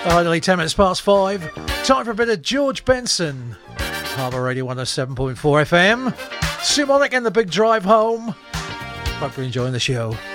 Finally, 10 minutes past 5. Time for a bit of George Benson. Harbour Radio 107.4 FM. Sumonic and the big drive home. Hope you're enjoying the show.